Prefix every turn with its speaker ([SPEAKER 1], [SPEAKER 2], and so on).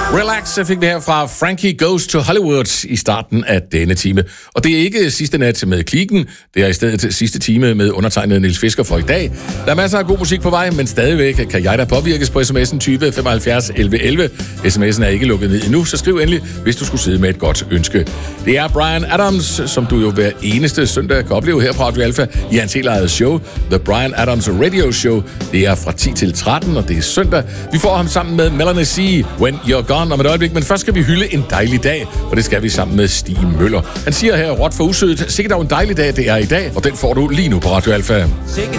[SPEAKER 1] Relax, jeg fik det her fra Frankie Goes to Hollywood i starten af denne time. Og det er ikke sidste nat med Kliken, det er i stedet sidste time med undertegnet Niels Fisker for i dag. Der er masser af god musik på vej, men stadigvæk kan jeg da påvirkes på sms'en 20 75 11 11. Sms'en er ikke lukket ned endnu, så skriv endelig, hvis du skulle sidde med et godt ønske. Det er Bryan Adams, som du jo hver eneste søndag kan opleve her på Radio Alpha i hans helt eget show, The Bryan Adams Radio Show. Det er fra 10 til 13, og det er søndag. Vi får ham sammen med Melanie C. When You're Gone om et øjeblik, men først skal vi hylde en dejlig dag, og det skal vi sammen med Stig Møller. Han siger her, råt for usødet, sikkert dog en dejlig dag, det er i dag, og den får du lige nu på Radio Alpha.
[SPEAKER 2] Sikke